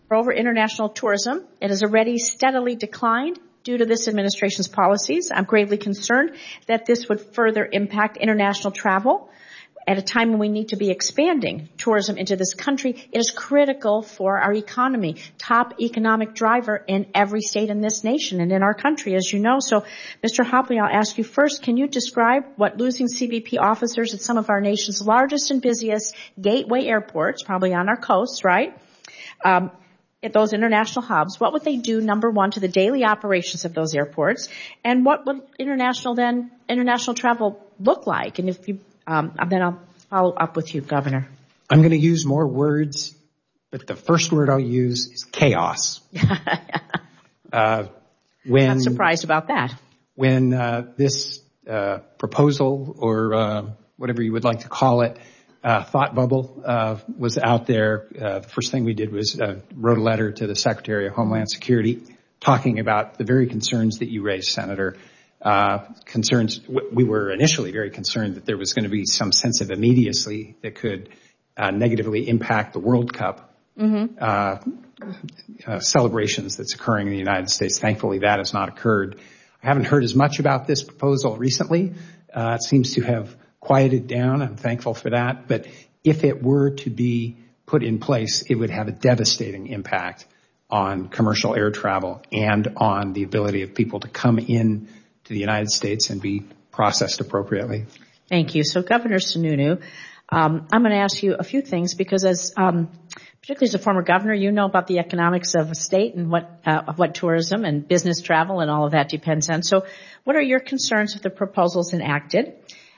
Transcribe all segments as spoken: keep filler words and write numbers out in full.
Moreover, international tourism, it has already steadily declined due to this administration's policies. I'm gravely concerned that this would further impact international travel. At a time when we need to be expanding tourism into this country, it is critical for our economy, top economic driver in every state in this nation and in our country, as you know. So, Mister Hopley, I'll ask you first, can you describe what losing C B P officers at some of our nation's largest and busiest gateway airports, probably on our coasts, right, um, at those international hubs, what would they do, number one, to the daily operations of those airports, and what would international then, international travel look like? And if you Um, and then I'll follow up with you, Governor. I'm going to use more words, but the first word I'll use is chaos. uh, when, Not surprised about that. When uh, this uh, proposal, or uh, whatever you would like to call it, uh, thought bubble uh, was out there, uh, the first thing we did was uh, wrote a letter to the Secretary of Homeland Security talking about the very concerns that you raised, Senator. Uh, concerns, we were initially very concerned that there was going to be some sense of immediacy that could uh, negatively impact the World Cup mm-hmm. uh, uh, celebrations that's occurring in the United States. Thankfully, that has not occurred. I haven't heard as much about this proposal recently. Uh, it seems to have quieted down. I'm thankful for that. But if it were to be put in place, it would have a devastating impact on commercial air travel and on the ability of people to come in to the United States and be processed appropriately. Thank you. So, Governor Sununu, um, I'm going to ask you a few things because, as um, particularly as a former governor, you know about the economics of a state and what uh, of what tourism and business travel and all of that depends on. So, what are your concerns if the proposal's enacted?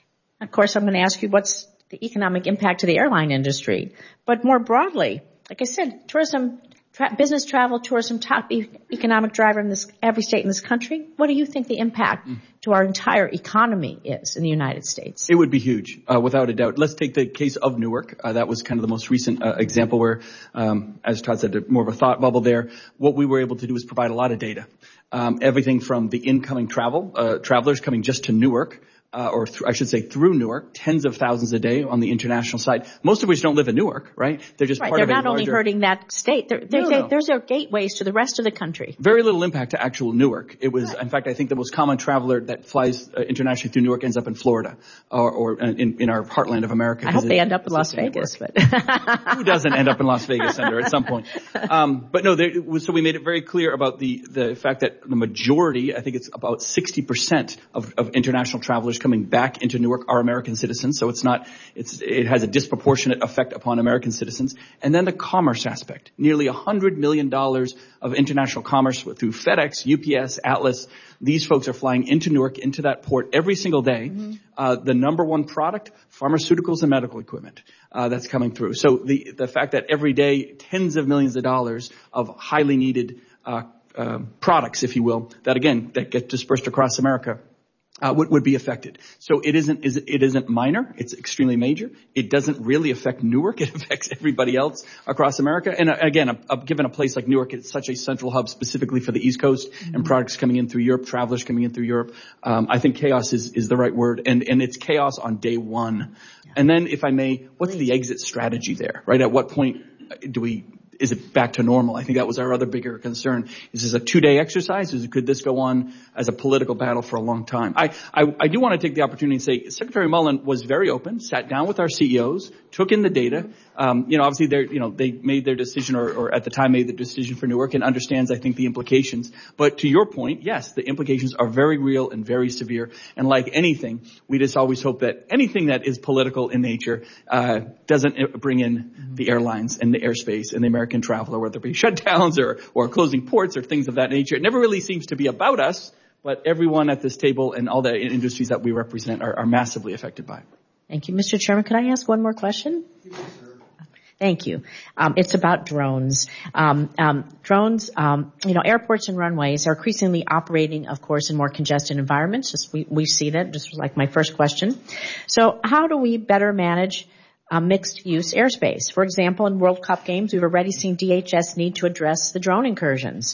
Of course, I'm going to ask you what's the economic impact to the airline industry, but more broadly, like I said, tourism. Tra- business travel, tourism, top e- economic driver in this every state in this country. What do you think the impact mm. to our entire economy is in the United States? It would be huge, uh, without a doubt. Let's take the case of Newark. Uh, that was kind of the most recent uh, example where, um, as Todd said, more of a thought bubble there. What we were able to do is provide a lot of data. Um, everything from the incoming travel, uh, travelers coming just to Newark, Uh, or th- I should say through Newark, tens of thousands a day on the international side, most of which don't live in Newark, right? They're just right, part they're of a not only larger... hurting that state, they're, they're, no, they, no. there's their gateways to the rest of the country. Very little impact to actual Newark. It was, right. in fact, I think the most common traveler that flies uh, internationally through Newark ends up in Florida or, or in, in our heartland of America. I hope they end up in Las Vegas, but who doesn't end up in Las Vegas, Senator, at some point? Um, but no, there, so we made it very clear about the the fact that the majority, I think it's about sixty percent of, of international travelers coming back into Newark are American citizens. So it's not, it's, it has a disproportionate effect upon American citizens. And then the commerce aspect, nearly a hundred million dollars of international commerce through FedEx, U P S, Atlas. These folks are flying into Newark, into that port every single day. Mm-hmm. Uh, the number one product, pharmaceuticals and medical equipment, uh, that's coming through. So the, the fact that every day tens of millions of dollars of highly needed, uh, uh, products, if you will, that again, that get dispersed across America. Uh, would, would be affected. So it isn't, is, it isn't minor. It's extremely major. It doesn't really affect Newark. It affects everybody else across America. And uh, again, a, a, given a place like Newark, it's such a central hub specifically for the East Coast mm-hmm. and products coming in through Europe, travelers coming in through Europe. Um, I think chaos is, is the right word. And, and it's chaos on day one. Yeah. And then if I may, what's Please. the exit strategy there, right? At what point do we, is it back to normal? I think that was our other bigger concern. Is this a two-day exercise? Is, could this go on as a political battle for a long time? I, I, I do want to take the opportunity and say Secretary Mullen was very open, sat down with our C E Os, took in the data. Um, you know, obviously they're, you know, they made their decision or, or at the time made the decision for Newark and understands, I think, the implications. But to your point, yes, the implications are very real and very severe. And like anything, we just always hope that anything that is political in nature, uh, doesn't bring in mm-hmm. the airlines and the airspace and the American traveler, whether it be shutdowns or, or closing ports or things of that nature. It never really seems to be about us, but everyone at this table and all the industries that we represent are, are massively affected by it. Thank you. Mister Chairman, could I ask one more question? Yes, sir. Thank you. Um, it's about drones. Um, um, drones, um, you know, airports and runways are increasingly operating, of course, in more congested environments. Just we, we see that, just like my first question. So how do we better manage uh, mixed-use airspace? For example, in World Cup games, we've already seen D H S need to address the drone incursions.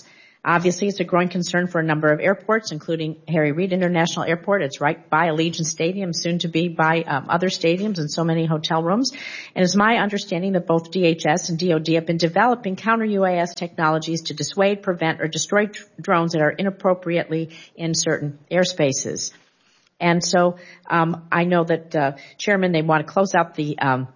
Obviously, it's a growing concern for a number of airports, including Harry Reid International Airport. It's right by Allegiant Stadium, soon to be by um, other stadiums and so many hotel rooms. And it's my understanding that both D H S and D O D have been developing counter-U A S technologies to dissuade, prevent, or destroy tr- drones that are inappropriately in certain airspaces. And so um, I know that, uh, Chairman, they want to close out the um,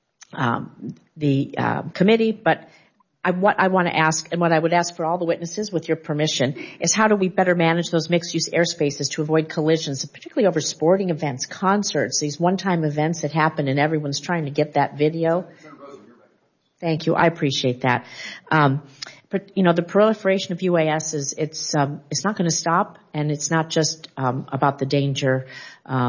um, the uh, committee, but I, what I want to ask, and what I would ask for all the witnesses, with your permission, is how do we better manage those mixed-use airspaces to avoid collisions, particularly over sporting events, concerts, these one-time events that happen, and everyone's trying to get that video. Thank you. I appreciate that. Um, but, you know, the proliferation of U A S is, it's, um, it's not going to stop, and it's not just, um, about the danger, uh,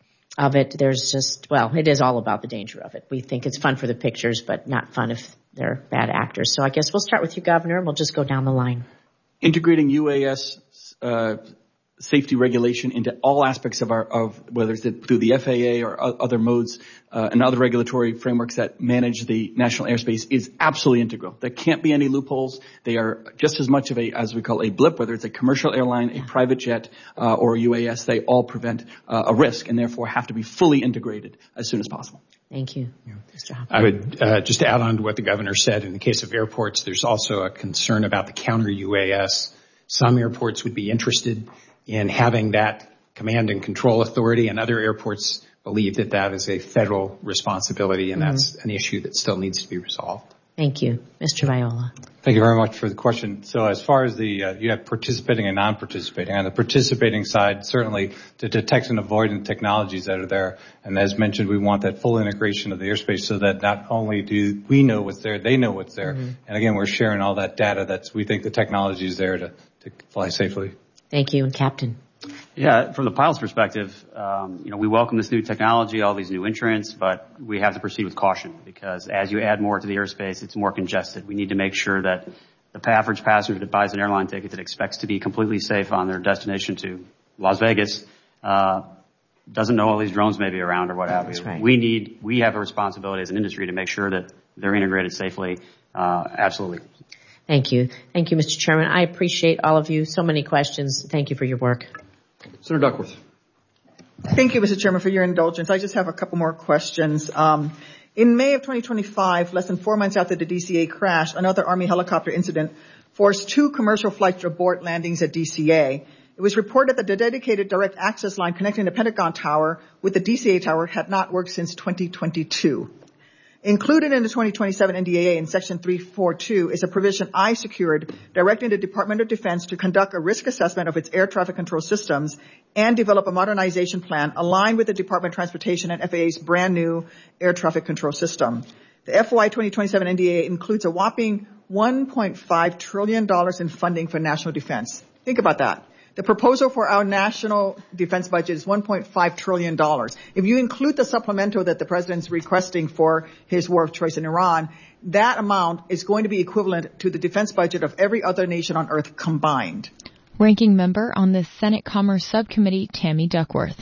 of it. There's just, well, it is all about the danger of it. We think it's fun for the pictures, but not fun if they're bad actors. So I guess we'll start with you, Governor, and we'll just go down the line. Integrating U A S, uh, safety regulation into all aspects of our, of whether it's through the F A A or other modes, uh, and other regulatory frameworks that manage the national airspace is absolutely integral. There can't be any loopholes. They are just as much of a, as we call a blip, whether it's a commercial airline, a private jet, uh, or a U A S, they all present uh, a risk and therefore have to be fully integrated as soon as possible. Thank you. Yeah. Mister Hoppe. I would uh, just add on to what the governor said. In the case of airports, there's also a concern about the counter-U A S. Some airports would be interested in having that command and control authority, and other airports believe that that is a federal responsibility, and mm-hmm. that's an issue that still needs to be resolved. Thank you. Mister Viola. Thank you very much for the question. So as far as the, uh, you have participating and non-participating. On the participating side, certainly the detect and avoidance technologies that are there. And as mentioned, we want that full integration of the airspace so that not only do we know what's there, they know what's there. Mm-hmm. And again, we're sharing all that data that's, we think the technology is there to, to fly safely. Thank you. And Captain. Yeah, from the pilot's perspective, um, you know, we welcome this new technology, all these new entrants, but we have to proceed with caution because as you add more to the airspace, it's more congested. We need to make sure that the average passenger that buys an airline ticket that expects to be completely safe on their destination to Las Vegas, uh, doesn't know all these drones may be around or what have you. Right. We need, we have a responsibility as an industry to make sure that they're integrated safely. Uh, absolutely. Thank you. Thank you, Mister Chairman. I appreciate all of you. So many questions. Thank you for your work. Senator Duckworth. Thank you, Mister Chairman, for your indulgence. I just have a couple more questions. Um, in May of twenty twenty-five, less than four months after the D C A crash, another Army helicopter incident forced two commercial flights to abort landings at D C A. It was reported that the dedicated direct access line connecting the Pentagon Tower with the D C A tower had not worked since twenty twenty-two. Included in the twenty twenty-seven N D A A in Section three forty-two is a provision I secured directing the Department of Defense to conduct a risk assessment of its air traffic control systems and develop a modernization plan aligned with the Department of Transportation and F A A's brand new air traffic control system. The F Y twenty twenty-seven N D A A includes a whopping one point five trillion dollars in funding for national defense. Think about that. The proposal for our national defense budget is one point five trillion dollars. If you include the supplemental that the president's requesting for his war of choice in Iran, that amount is going to be equivalent to the defense budget of every other nation on earth combined. Ranking member on the Senate Commerce Subcommittee, Tammy Duckworth.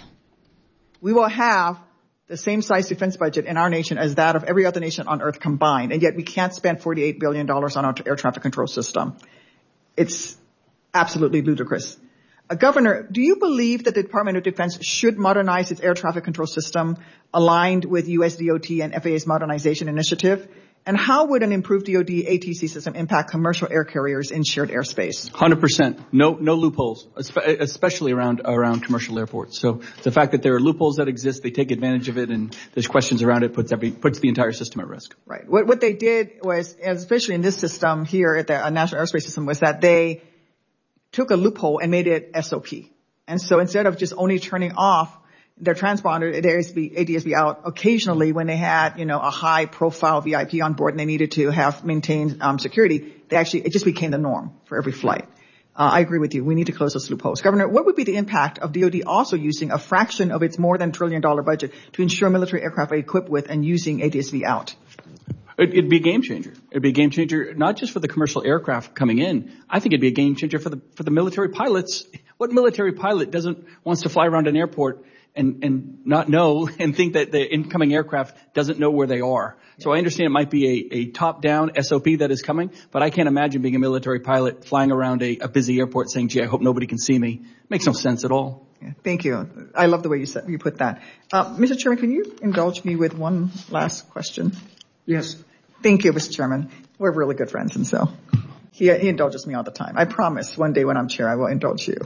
We will have the same size defense budget in our nation as that of every other nation on earth combined, and yet we can't spend forty-eight billion dollars on our air traffic control system. It's absolutely ludicrous. Uh, Governor, do you believe that the Department of Defense should modernize its air traffic control system aligned with U S D O T and F A A's modernization initiative? And how would an improved D O D A T C system impact commercial air carriers in shared airspace? one hundred percent. No, no loopholes, especially around, around commercial airports. So the fact that there are loopholes that exist, they take advantage of it, and there's questions around it, puts every, puts the entire system at risk. Right. What, what they did was, especially in this system here at the uh, National Airspace System, was that they took a loophole and made it S O P. And so instead of just only turning off their transponder, their A D S B out occasionally when they had, you know, a high profile V I P on board and they needed to have maintained um, security, they actually, it just became the norm for every flight. Uh, I agree with you. We need to close those loopholes. Governor, what would be the impact of D O D also using a fraction of its more than trillion dollar budget to ensure military aircraft are equipped with and using A D S B out? It'd be a game changer. It'd be a game changer, not just for the commercial aircraft coming in. I think it'd be a game changer for the, for the military pilots. What military pilot doesn't, wants to fly around an airport and, and not know and think that the incoming aircraft doesn't know where they are. So I understand it might be a, a top-down S O P that is coming, but I can't imagine being a military pilot flying around a, a busy airport saying, gee, I hope nobody can see me. Makes no sense at all. Yeah, thank you. I love the way you said, you put that. Uh, Mister Chairman, can you indulge me with one last question? Yes. Thank you, Mister Chairman. We're really good friends, and so he, he indulges me all the time. I promise one day when I'm chair, I will indulge you.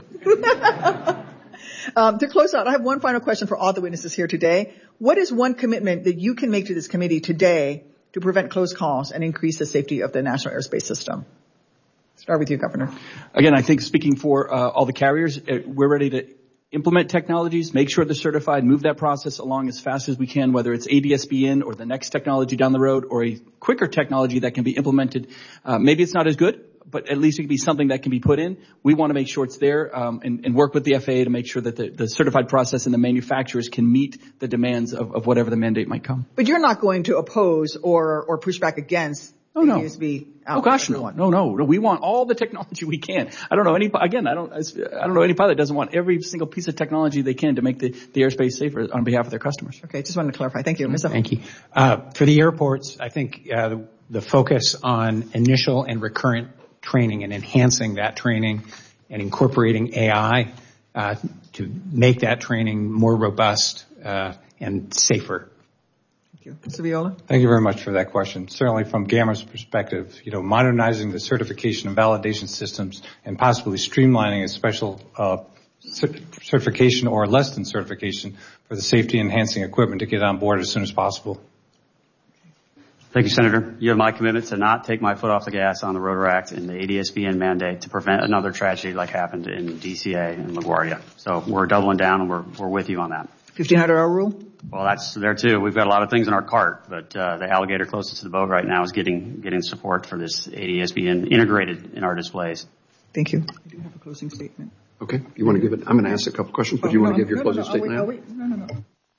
um, to close out, I have one final question for all the witnesses here today. What is one commitment that you can make to this committee today to prevent close calls and increase the safety of the national airspace system? Start with you, Governor. Again, I think speaking for uh, all the carriers, uh, we're ready to implement technologies, make sure they're certified, move that process along as fast as we can, whether it's A D S B N or the next technology down the road or a quicker technology that can be implemented. Uh, maybe it's not as good, but at least it can be something that can be put in. We want to make sure it's there um, and, and work with the F A A to make sure that the, the certified process and the manufacturers can meet the demands of, of whatever the mandate might come. But you're not going to oppose or, or push back against Oh, no. A D S B out Oh, gosh, for no. everyone. No, no, no. We want all the technology we can. I don't know any, again, I don't, I don't know any pilot that doesn't want every single piece of technology they can to make the, the airspace safer on behalf of their customers. Okay, just wanted to clarify. Thank you. Miz Thank you. Uh, for the airports, I think uh, the, the focus on initial and recurrent training and enhancing that training and incorporating A I uh, to make that training more robust uh, and safer. Thank you. Mister Viola? Thank you very much for that question. Certainly from GAMR's perspective, you know, modernizing the certification and validation systems and possibly streamlining a special uh, certification or less than certification for the safety enhancing equipment to get on board as soon as possible. Thank you, Senator. You have my commitment to not take my foot off the gas on the Rotor Act and the A D S B N mandate to prevent another tragedy like happened in D C A and LaGuardia. So we're doubling down and we're, we're with you on that. fifteen hundred hour rule? Well, that's there too. We've got a lot of things in our cart, but uh, the alligator closest to the boat right now is getting getting support for this A D S B N integrated in our displays. Thank you. I do have a closing statement. Okay. You want to give it? I'm going to ask a couple questions, but Oh, do you no, want to give your no, closing no, no, statement I'll now? wait, I'll wait. No, no, no.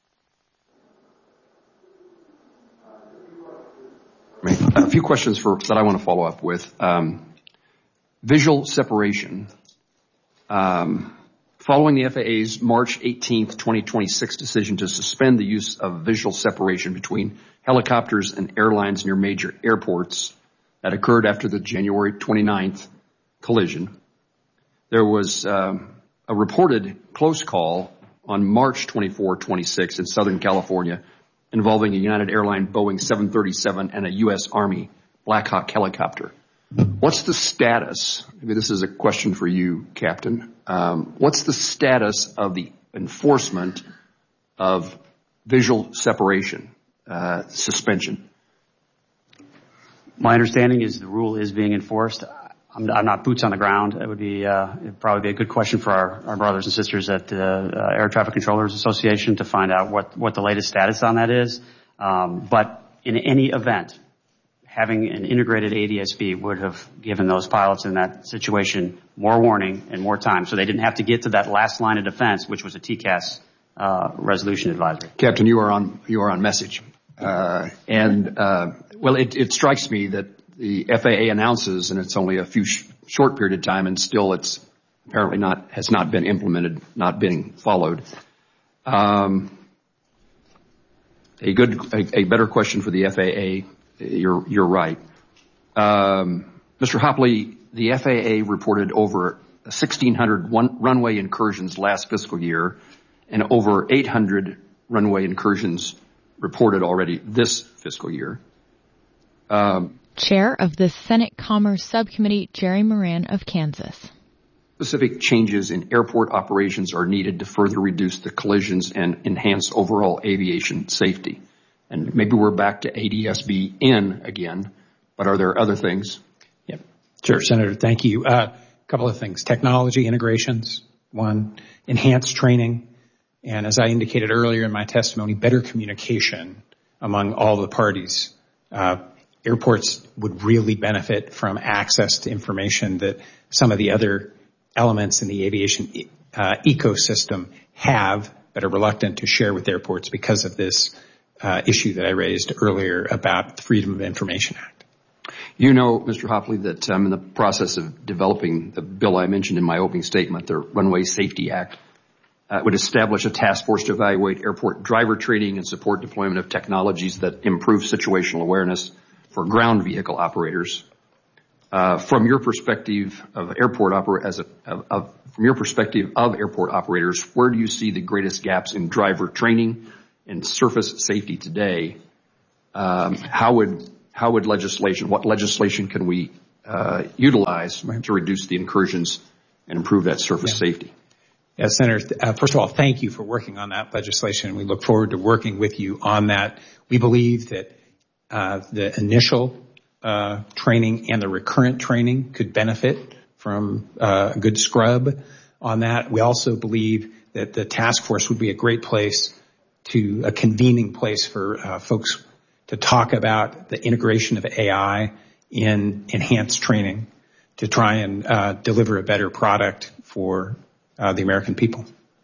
A few questions for that I want to follow up with. Um, visual separation. Um, following the F A A's March eighteenth, twenty twenty-six decision to suspend the use of visual separation between helicopters and airlines near major airports that occurred after the January twenty-ninth collision, there was um, a reported close call on March twenty-fourth, twenty-six in Southern California involving a United Airlines Boeing seven thirty-seven and a U S Army Black Hawk helicopter. What's the status? Maybe this is a question for you, Captain. Um, what's the status of the enforcement of visual separation uh, suspension? My understanding is the rule is being enforced. I'm, I'm not boots on the ground. It would be uh, it'd probably be a good question for our, our brothers and sisters at the uh, Air Traffic Controllers Association to find out what, what the latest status on that is. Um, but in any event, having an integrated A D S B would have given those pilots in that situation more warning and more time, so they didn't have to get to that last line of defense, which was a T C A S uh, resolution advisory. Captain, you are on you are on message, uh, and uh, well, it, it strikes me that the F A A announces, and it's only a few sh- short period of time, and still it's apparently not has not been implemented, not being followed. Um, a good, a, a better question for the F A A. You're you're right, um, Mister Hopley. The F A A reported over sixteen hundred one runway incursions last fiscal year, and over eight hundred runway incursions reported already this fiscal year. Um, Chair of the Senate Commerce Subcommittee, Jerry Moran of Kansas. Specific changes in airport operations are needed to further reduce the collisions and enhance overall aviation safety. And maybe we're back to A D S B N again, but are there other things? Yep. Sure, Senator. Thank you. A uh, couple of things. Technology integrations, one, enhanced training, and as I indicated earlier in my testimony, better communication among all the parties. Uh, airports would really benefit from access to information that some of the other elements in the aviation uh, ecosystem have, but are reluctant to share with airports because of this uh, issue that I raised earlier about the Freedom of Information Act. You know, Mister Hopley, that I'm in the process of developing the bill I mentioned in my opening statement, the Runway Safety Act. uh, would establish a task force to evaluate airport driver training and support deployment of technologies that improve situational awareness for ground vehicle operators. Uh, from your perspective of airport oper- as a, of, of, from your perspective of airport operators, where do you see the greatest gaps in driver training and surface safety today? Um, how would how would legislation, what legislation can we uh, utilize right. to reduce the incursions and improve that surface yeah. safety? Yeah, Senator, uh, first of all, thank you for working on that legislation. We look forward to working with you on that. We believe that uh, the initial uh, training and the recurrent training could benefit from uh, a good scrub on that. We also believe that the task force would be a great place to, a convening place for uh, folks to talk about the integration of A I in enhanced training to try and uh, deliver a better product for uh, the American people.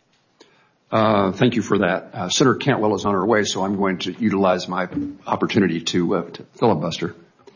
Uh, thank you for that. Uh, Senator Cantwell is on her way, so I'm going to utilize my opportunity to, uh, to filibuster.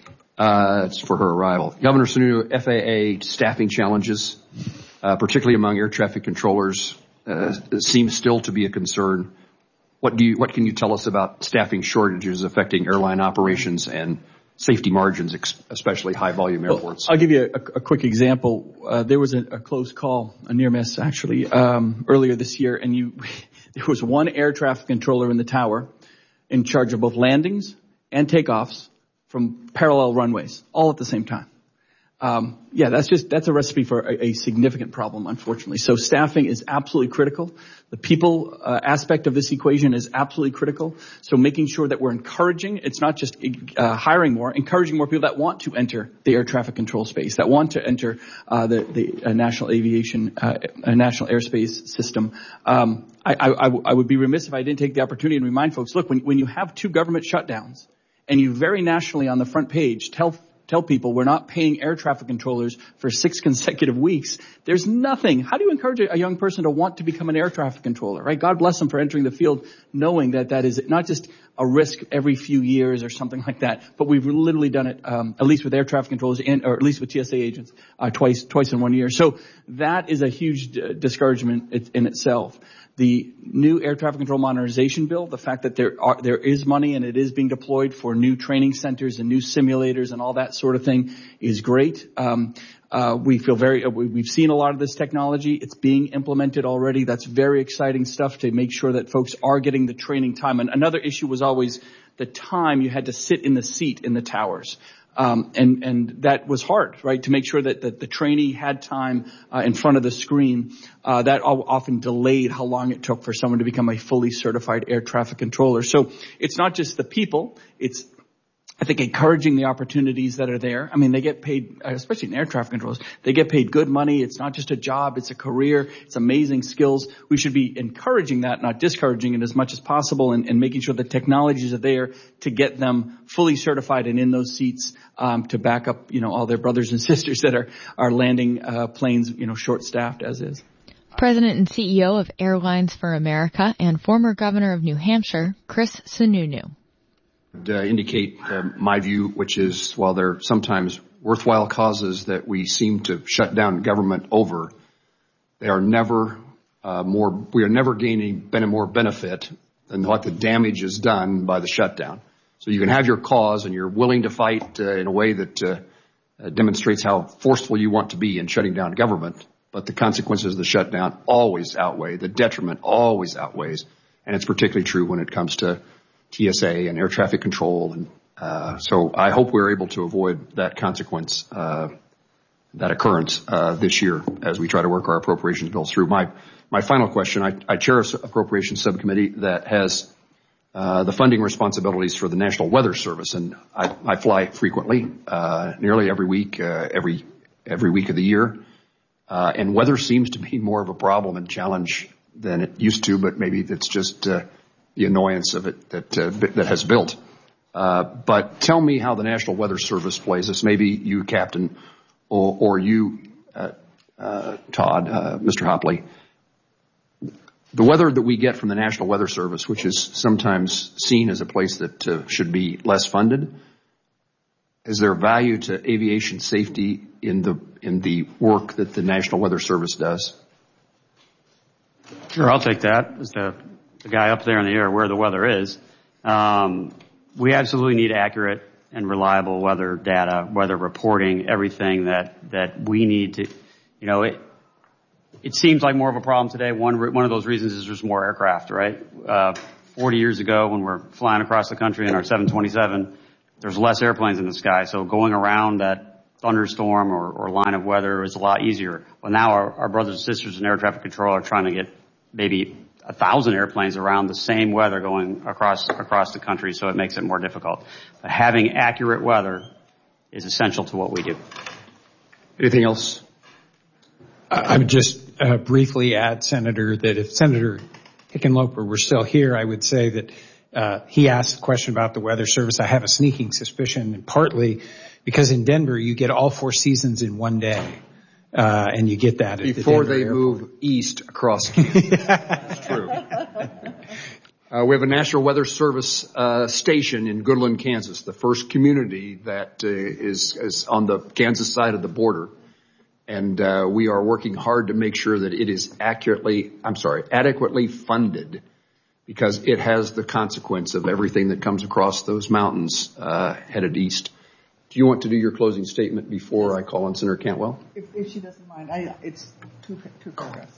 Uh, it's for her arrival. Governor Sununu, F A A staffing challenges, uh, particularly among air traffic controllers, uh, seem still to be a concern. What do you, what can you tell us about staffing shortages affecting airline operations and safety margins, especially high-volume airports? Well, I'll give you a, a quick example. Uh, there was a, a close call, a near miss actually, um, earlier this year, and you, there was one air traffic controller in the tower in charge of both landings and takeoffs from parallel runways, all at the same time. Um, yeah, that's just, that's a recipe for a, a significant problem, unfortunately. So staffing is absolutely critical. The people uh, aspect of this equation is absolutely critical. So making sure that we're encouraging, it's not just uh, hiring more, encouraging more people that want to enter the air traffic control space, that want to enter uh, the, the uh, national aviation, uh, uh, national airspace system. Um, I, I, I would be remiss if I didn't take the opportunity and remind folks, look, when, when you have two government shutdowns and you very nationally on the front page tell Tell people we're not paying air traffic controllers for six consecutive weeks. There's nothing. How do you encourage a young person to want to become an air traffic controller, right? God bless them for entering the field knowing that that is not just a risk every few years or something like that, but we've literally done it, um, at least with air traffic controllers and, or at least with T S A agents, uh, twice, twice in one year. So that is a huge d- discouragement in itself. The new air traffic control modernization bill, the fact that there are, there is money and it is being deployed for new training centers and new simulators and all that sort of thing is great. Um, uh, we feel very, uh, we, we've seen a lot of this technology. It's being implemented already. That's very exciting stuff to make sure that folks are getting the training time. And another issue was always the time you had to sit in the seat in the towers. Um, and, and that was hard, right? To make sure that, that the trainee had time, uh, in front of the screen. Uh, that often delayed how long it took for someone to become a fully certified air traffic controller. So it's not just the people, it's, I think, encouraging the opportunities that are there. I mean, they get paid, especially in air traffic controllers, they get paid good money. It's not just a job, it's a career, it's amazing skills. We should be encouraging that, not discouraging it as much as possible, and, and making sure the technologies are there to get them fully certified and in those seats, um, to back up, you know, all their brothers and sisters that are, are landing, uh, planes, you know, short-staffed as is. President and C E O of Airlines for America and former governor of New Hampshire, Chris Sununu. Uh, indicate uh, my view, which is while there are sometimes worthwhile causes that we seem to shut down government over, they are never uh, more. We are never gaining more benefit than what the damage is done by the shutdown. So you can have your cause and you're willing to fight uh, in a way that uh, uh, demonstrates how forceful you want to be in shutting down government, but the consequences of the shutdown always outweigh, the detriment always outweighs, and it's particularly true when it comes to T S A and air traffic control. And uh, so I hope we're able to avoid that consequence, uh, that occurrence uh, this year as we try to work our appropriations bills through. My my final question, I, I chair an appropriations subcommittee that has uh, the funding responsibilities for the National Weather Service, and I, I fly frequently, uh, nearly every week, uh, every every week of the year. Uh, and weather seems to be more of a problem and challenge than it used to, but maybe it's just uh, the annoyance of it that uh, that has built. Uh, but tell me how the National Weather Service plays this. Maybe you, Captain, or, or you, uh, uh, Todd, uh, Mister Hopley. The weather that we get from the National Weather Service, which is sometimes seen as a place that uh, should be less funded, is there value to aviation safety in the in the work that the National Weather Service does? Sure, I'll take that as the, the guy up there in the air where the weather is. Um, we absolutely need accurate and reliable weather data, weather reporting, everything that, that we need to, you know, it, it seems like more of a problem today. One, one of those reasons is there's more aircraft, right? Uh, forty years ago when we're flying across the country in our seven twenty-seven, there's less airplanes in the sky. So going around that thunderstorm or, or line of weather is a lot easier. Well, now our, our brothers and sisters in air traffic control are trying to get maybe a thousand airplanes around the same weather going across across the country, so it makes it more difficult. But having accurate weather is essential to what we do. Anything else? I would just uh, briefly add, Senator, that if Senator Hickenlooper were still here, I would say that uh, he asked a question about the Weather Service. I have a sneaking suspicion, and partly because in Denver you get all four seasons in one day. Uh, and you get that before the they airport. move east across Canada. That's true. Uh, we have a National Weather Service uh, station in Goodland, Kansas, the first community that uh, is, is on the Kansas side of the border. And uh, we are working hard to make sure that it is accurately, I'm sorry, adequately funded, because it has the consequence of everything that comes across those mountains uh, headed east. Do you want to do your closing statement before I call on Senator Cantwell? If, if she doesn't mind, I, it's two, two paragraphs.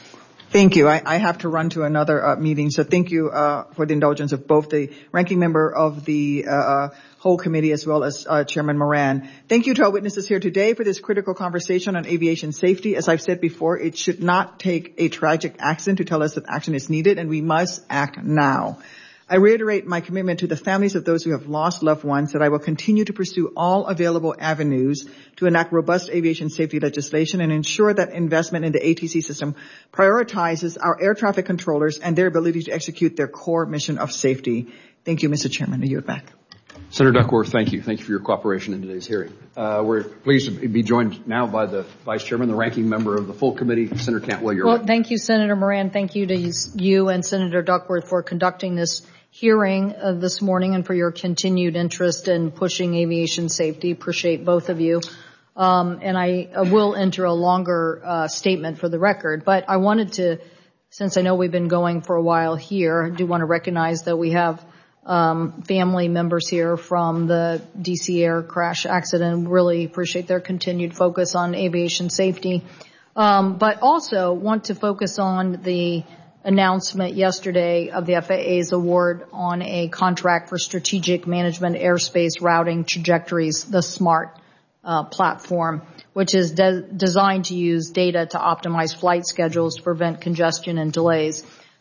Thank you. I, I have to run to another uh, meeting, so thank you uh, for the indulgence of both the ranking member of the uh, whole committee as well as uh, Chairman Moran. Thank you to our witnesses here today for this critical conversation on aviation safety. As I've said before, it should not take a tragic accident to tell us that action is needed, and we must act now. I reiterate my commitment to the families of those who have lost loved ones that I will continue to pursue all available avenues to enact robust aviation safety legislation and ensure that investment in the A T C system prioritizes our air traffic controllers and their ability to execute their core mission of safety. Thank you, Mister Chairman. I yield back. Senator Duckworth, thank you. Thank you for your cooperation in today's hearing. Uh, we're pleased to be joined now by the Vice Chairman, the ranking member of the full committee, Senator Cantwell. You're well, right. Thank you, Senator Moran. Thank you to you and Senator Duckworth for conducting this hearing uh, this morning and for your continued interest in pushing aviation safety. Appreciate both of you. Um, and I uh, will enter a longer uh, statement for the record. But I wanted to, since I know we've been going for a while here, I do want to recognize that we have um, family members here from the D C Air crash accident. Really appreciate their continued focus on aviation safety. Um, but also want to focus on the announcement yesterday of the F A A's award on a contract for strategic management airspace routing trajectories, the SMART uh, platform, which is de- designed to use data to optimize flight schedules to prevent congestion and delays.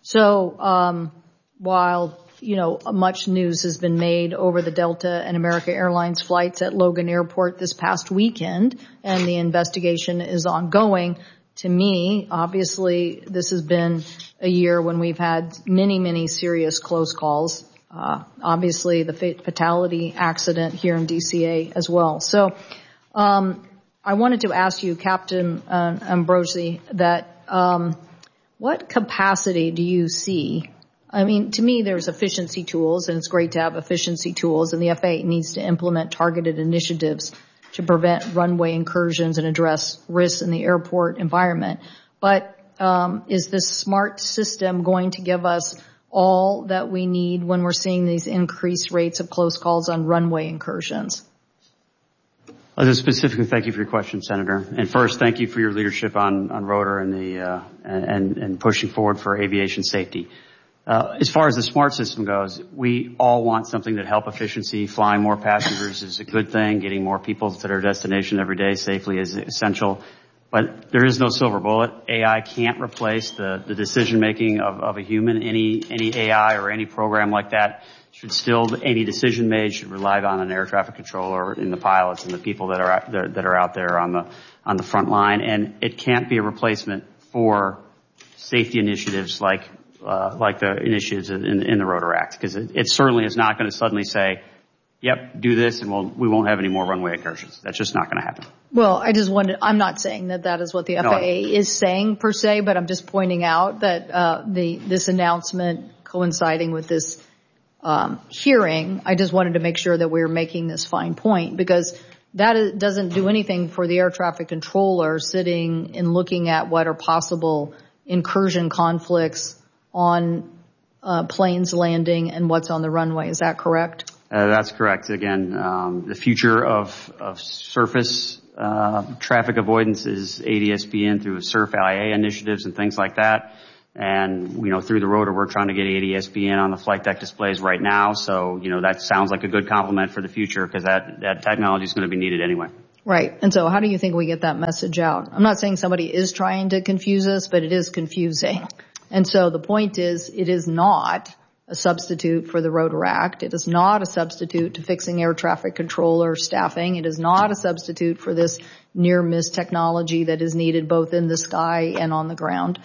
So um, while, you know, much news has been made over the Delta and American Airlines flights at Logan Airport this past weekend, and the investigation is ongoing, to me, obviously, this has been a year when we've had many, many serious close calls. Uh, obviously, the fatality accident here in D C A as well. So, um, I wanted to ask you, Captain uh, Ambrosi, that um, what capacity do you see? I mean, to me, there's efficiency tools, and it's great to have efficiency tools, and the F A A needs to implement targeted initiatives to prevent runway incursions and address risks in the airport environment. But um, is this SMART system going to give us all that we need when we're seeing these increased rates of close calls on runway incursions? Well, specifically, thank you for your question, Senator. And first, thank you for your leadership on, on rotor and the uh, and, and pushing forward for aviation safety. Uh, as far as the SMART system goes, we all want something that help efficiency. Flying more passengers is a good thing. Getting more people to their destination every day safely is essential. But there is no silver bullet. A I can't replace the, the decision making of, of a human. Any any A I or any program like that should still, any decision made should rely on an air traffic controller and the pilots and the people that are that, that are out there on the on the front line. And it can't be a replacement for safety initiatives like Uh, like the initiatives in, in the Rotor Act, because it, it certainly is not going to suddenly say, yep, do this and we'll, we won't have any more runway incursions. That's just not going to happen. Well, I just wanted, I'm not saying that that is what the F A A no. is saying per se, but I'm just pointing out that uh, the this announcement coinciding with this um, hearing, I just wanted to make sure that we were making this fine point, because that is, doesn't do anything for the air traffic controller sitting and looking at what are possible incursion conflicts on uh, planes landing and what's on the runway. Is that correct? Uh, that's correct. Again, um, the future of, of surface uh, traffic avoidance is A D S B N through SURF I A initiatives and things like that. And, you know, through the rotor, we're trying to get A D S B N on the flight deck displays right now. So, you know, that sounds like a good complement for the future because that, that technology is going to be needed anyway. Right. And so how do you think we get that message out? I'm not saying somebody is trying to confuse us, but it is confusing. And so the point is, it is not a substitute for the Rotor Act. It is not a substitute to fixing air traffic controller staffing. It is not a substitute for this near-miss technology that is needed both in the sky and on the ground.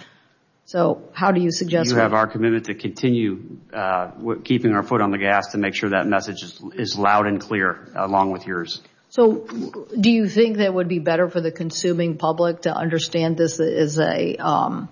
So how do you suggest? You have our commitment to continue uh, keeping our foot on the gas to make sure that message is, is loud and clear along with yours. So do you think that it would be better for the consuming public to understand this as a um,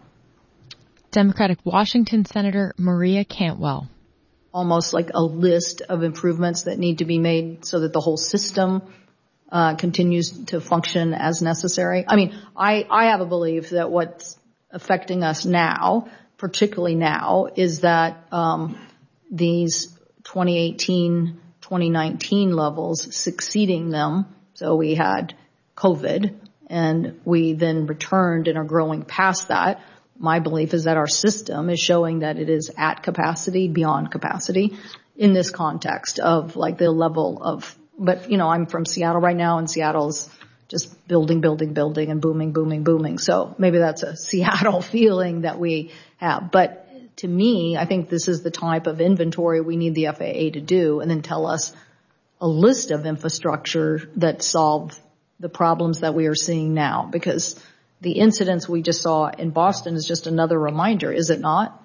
Democratic Washington Senator Maria Cantwell. Almost like a list of improvements that need to be made so that the whole system uh, continues to function as necessary. I mean, I, I have a belief that what's affecting us now, particularly now, is that um, these twenty eighteen, twenty nineteen levels succeeding them. So we had COVID, and we then returned and are growing past that. My belief is that our system is showing that it is at capacity, beyond capacity, in this context of like the level of, but you know, I'm from Seattle right now, and Seattle's just building, building, building, and booming, booming, booming. So maybe that's a Seattle feeling that we have. But to me, I think this is the type of inventory we need the F A A to do, and then tell us a list of infrastructure that solve the problems that we are seeing now, because the incidents we just saw in Boston is just another reminder, is it not?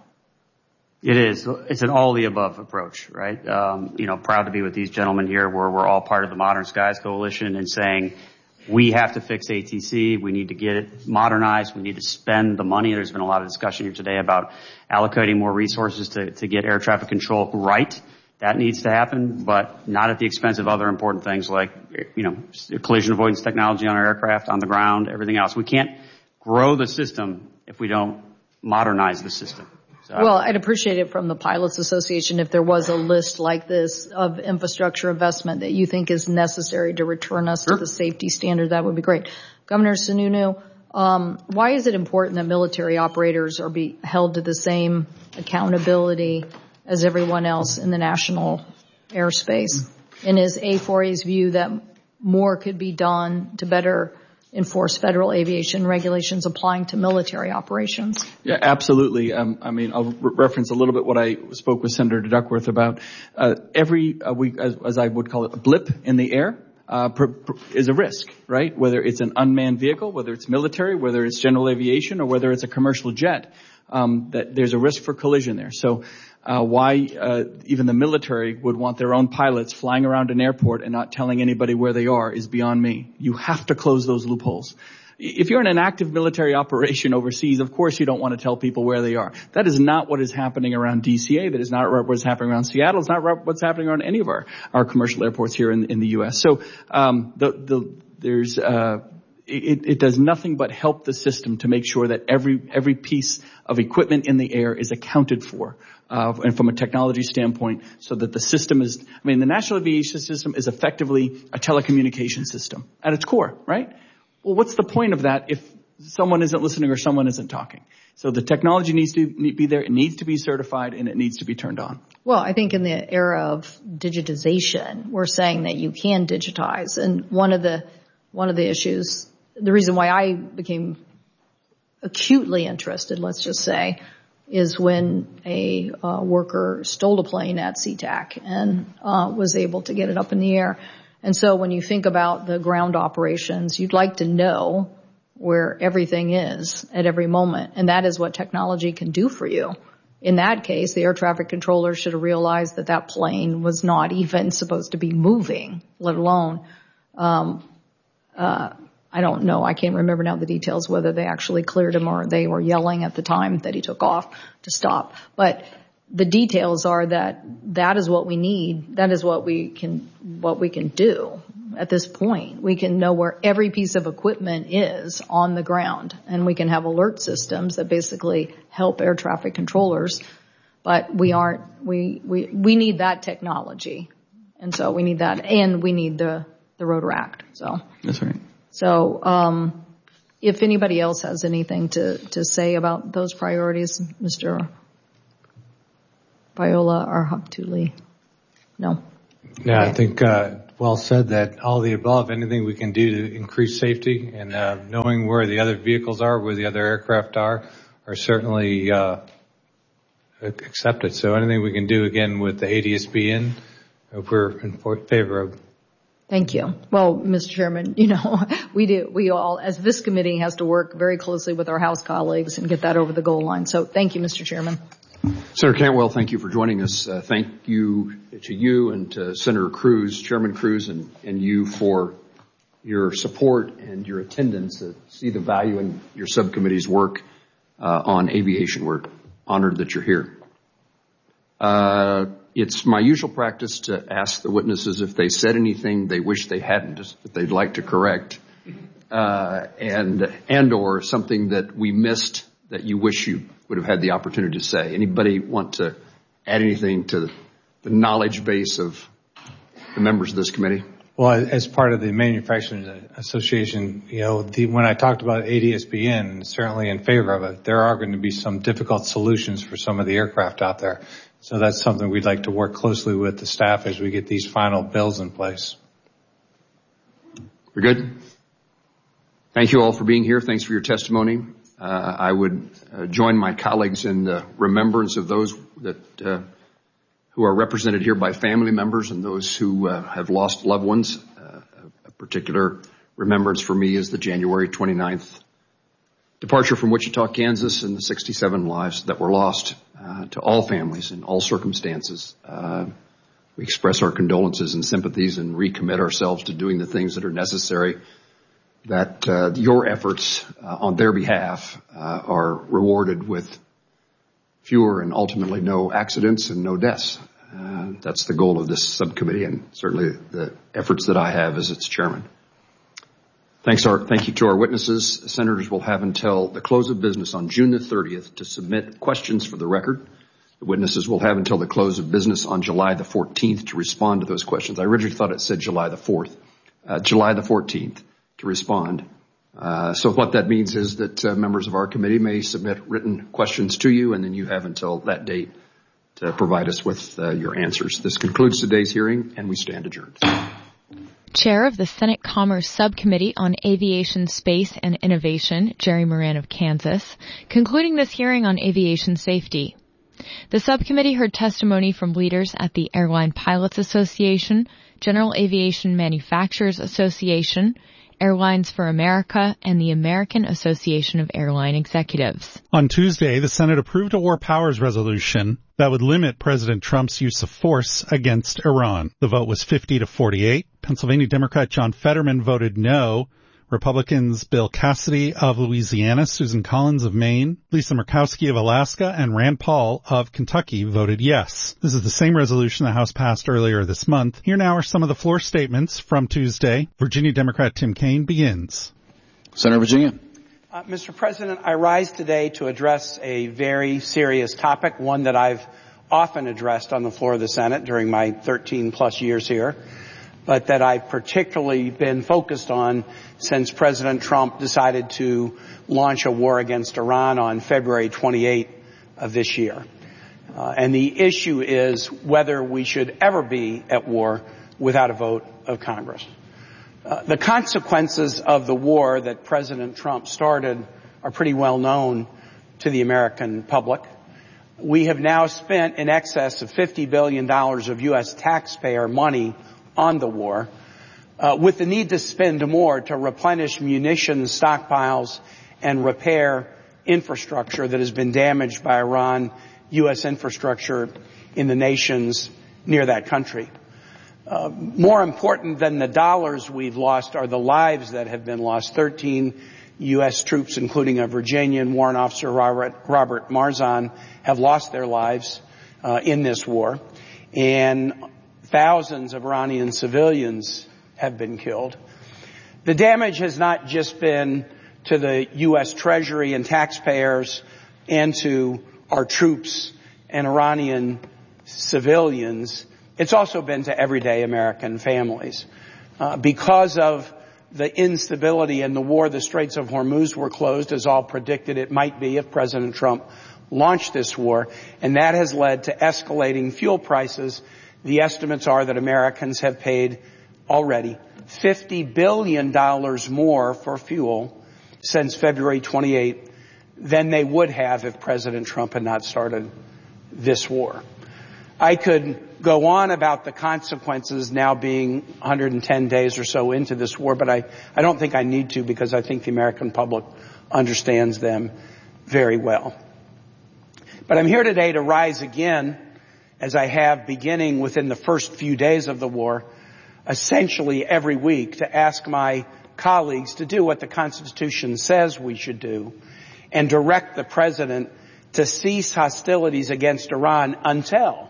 It is. It's an all-the-above approach, right? Um, you know, proud to be with these gentlemen here where we're all part of the Modern Skies Coalition and saying we have to fix A T C. We need to get it modernized. We need to spend the money. There's been a lot of discussion here today about allocating more resources to, to get air traffic control right. That needs to happen, but not at the expense of other important things like, you know, collision avoidance technology on our aircraft, on the ground, everything else. We can't grow the system if we don't modernize the system. So, well, I'd appreciate it from the Pilots Association if there was a list like this of infrastructure investment that you think is necessary to return us sure. to the safety standard. That would be great. Governor Sununu, um, why is it important that military operators are be held to the same accountability as everyone else in the national airspace? And is A four A's view that more could be done to better enforce federal aviation regulations applying to military operations? Yeah, absolutely. Um, I mean, I'll re- reference a little bit what I spoke with Senator Duckworth about. Uh, every uh, week, as, as I would call it, a blip in the air uh, pr- pr- is a risk, right? Whether it's an unmanned vehicle, whether it's military, whether it's general aviation, or whether it's a commercial jet, um, that there's a risk for collision there. So Uh, why uh, even the military would want their own pilots flying around an airport and not telling anybody where they are is beyond me. You have to close those loopholes. If you're in an active military operation overseas, of course you don't want to tell people where they are. That is not what is happening around D C A. That is not what is happening around Seattle. It's not what's happening around any of our, our commercial airports here in, in the U S. So um, the, the, there's uh, it, it does nothing but help the system to make sure that every every piece of equipment in the air is accounted for. Uh, and from a technology standpoint, so that the system is, I mean, the National Aviation System is effectively a telecommunication system at its core, right? Well, what's the point of that if someone isn't listening or someone isn't talking? So the technology needs to be there, it needs to be certified, and it needs to be turned on. Well, I think in the era of digitization, we're saying that you can digitize. And one of the, one of the issues, the reason why I became acutely interested, let's just say, is when a uh, worker stole a plane at SeaTac and uh, was able to get it up in the air. And so when you think about the ground operations, you'd like to know where everything is at every moment. And that is what technology can do for you. In that case, the air traffic controller should have realized that that plane was not even supposed to be moving, let alone um, uh I don't know. I can't remember now the details, whether they actually cleared him or they were yelling at the time that he took off to stop. But the details are that that is what we need. That is what we can, what we can do. at this point. We can know where every piece of equipment is on the ground, and we can have alert systems that basically help air traffic controllers. But we aren't, we, we, we need that technology. And so we need that, and we need the, the Rotor Act. So. That's right. So, um, if anybody else has anything to, to say about those priorities, Mister Viola or Habtuli? No. Yeah, Okay. I think uh, well said that all the above, anything we can do to increase safety and uh, knowing where the other vehicles are, where the other aircraft are, are certainly uh, accepted. So anything we can do, again, with the A D S B in, if we're in favor of. Thank you. Well, Mister Chairman, you know, we do, we all, as this committee, has to work very closely with our House colleagues and get that over the goal line. So thank you, Mister Chairman. Senator Cantwell, thank you for joining us. Uh, thank you to you and to Senator Cruz, Chairman Cruz, and, and you for your support and your attendance to see the value in your subcommittee's work uh, on aviation. We're honored that you're here. Uh, it's my usual practice to ask the witnesses if they said anything they wish they hadn't, that they'd like to correct, uh, and and or something that we missed that you wish you would have had the opportunity to say. Anybody want to add anything to the knowledge base of the members of this committee? Well, as part of the Manufacturers Association, you know, the, when I talked about A D S B N, certainly in favor of it, there are going to be some difficult solutions for some of the aircraft out there. So that's something we'd like to work closely with the staff as we get these final bills in place. We're good? Thank you all for being here. Thanks for your testimony. Uh, I would uh, join my colleagues in the remembrance of those that uh, who are represented here by family members and those who uh, have lost loved ones. Uh, a particular remembrance for me is the January twenty-ninth departure from Wichita, Kansas, and the sixty-seven lives that were lost. Uh, to all families in all circumstances. Uh, we express our condolences and sympathies and recommit ourselves to doing the things that are necessary, that uh, your efforts uh, on their behalf uh, are rewarded with fewer and ultimately no accidents and no deaths. Uh, that's the goal of this subcommittee and certainly the efforts that I have as its chairman. Thanks our, thank you to our witnesses. Senators will have until the close of business on June the thirtieth to submit questions for the record. The witnesses will have until the close of business on July the fourteenth to respond to those questions. I originally thought it said July the fourth. Uh, July the fourteenth to respond. Uh, so what that means is that uh, members of our committee may submit written questions to you, and then you have until that date to provide us with uh, your answers. This concludes today's hearing, and we stand adjourned. Chair of the Senate Commerce Subcommittee on Aviation, Space, and Innovation, Jerry Moran of Kansas, concluding this hearing on aviation safety. The subcommittee heard testimony from leaders at the Airline Pilots Association, General Aviation Manufacturers Association, Airlines for America, and the American Association of Airline Executives. On Tuesday, the Senate approved a War Powers resolution that would limit President Trump's use of force against Iran. The vote was fifty to forty-eight. Pennsylvania Democrat John Fetterman voted no. Republicans Bill Cassidy of Louisiana, Susan Collins of Maine, Lisa Murkowski of Alaska, and Rand Paul of Kentucky voted yes. This is the same resolution the House passed earlier this month. Here now are some of the floor statements from Tuesday. Virginia Democrat Tim Kaine begins. Senator Virginia. Uh, Mister President, I rise today to address a very serious topic, one that I've often addressed on the floor of the Senate during my thirteen plus years here, but that I've particularly been focused on since President Trump decided to launch a war against Iran on February twenty-eighth of this year. Uh, and the issue is whether we should ever be at war without a vote of Congress. Uh, the consequences of the war that President Trump started are pretty well known to the American public. We have now spent in excess of fifty billion dollars of U S taxpayer money on the war, uh, with the need to spend more to replenish munitions stockpiles and repair infrastructure that has been damaged by Iran, U S infrastructure in the nations near that country. Uh, more important than the dollars we've lost are the lives that have been lost. thirteen U S troops, including a Virginian Warrant Officer, Robert, Robert Marzan, have lost their lives uh, in this war. And thousands of Iranian civilians have been killed. The damage has not just been to the U S Treasury and taxpayers and to our troops and Iranian civilians. It's also been to everyday American families. Uh, because of the instability in the war, the Straits of Hormuz were closed, as all predicted it might be if President Trump launched this war, and that has led to escalating fuel prices. The estimates are that Americans have paid already fifty billion dollars more for fuel since February twenty-eighth than they would have if President Trump had not started this war. I could go on about the consequences now being one hundred ten days or so into this war, but I, I don't think I need to because I think the American public understands them very well. But I'm here today to rise again, as I have beginning within the first few days of the war, essentially every week, to ask my colleagues to do what the Constitution says we should do and direct the President to cease hostilities against Iran until,